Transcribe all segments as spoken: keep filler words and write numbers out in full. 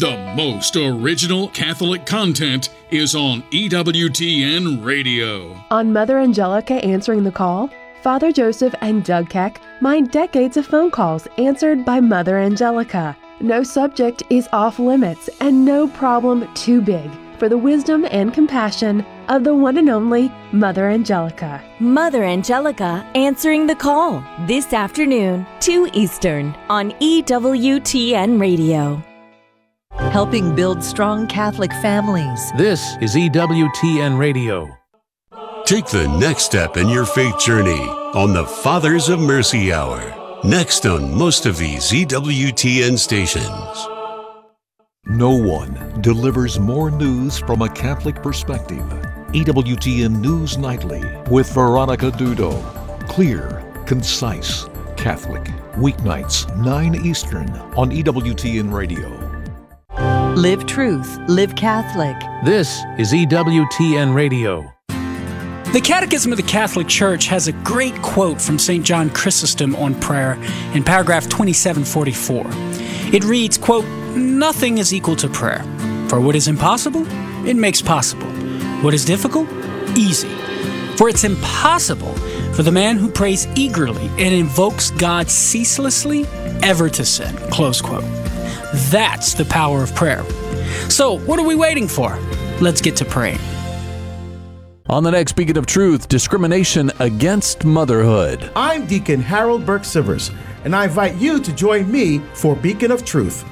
The most original Catholic content is on E W T N Radio. On Mother Angelica Answering the Call, Father Joseph and Doug Keck mine decades of phone calls answered by Mother Angelica. No subject is off limits and no problem too big for the wisdom and compassion of the one and only Mother Angelica. Mother Angelica Answering the Call, this afternoon, two Eastern, on E W T N Radio. Helping build strong Catholic families. This is E W T N Radio. Take the next step in your faith journey on the Fathers of Mercy Hour. Next on most of these E W T N stations. No one delivers more news from a Catholic perspective. E W T N News Nightly with Veronica Dudo. Clear, concise, Catholic. Weeknights, nine Eastern on E W T N Radio. Live truth, live Catholic. This is E W T N Radio. The Catechism of the Catholic Church has a great quote from Saint John Chrysostom on prayer in paragraph twenty-seven forty-four. It reads, quote, "Nothing is equal to prayer. For what is impossible, it makes possible. What is difficult, easy. For it's impossible for the man who prays eagerly and invokes God ceaselessly ever to sin." Close quote. That's the power of prayer. So, what are we waiting for? Let's get to praying. On the next Beacon of Truth, discrimination against motherhood. I'm Deacon Harold Burke-Sivers, and I invite you to join me for Beacon of Truth.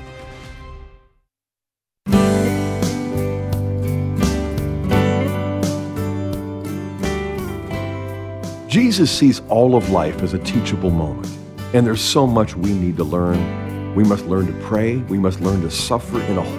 Jesus sees all of life as a teachable moment, and there's so much we need to learn. We must learn to pray. We must learn to suffer in a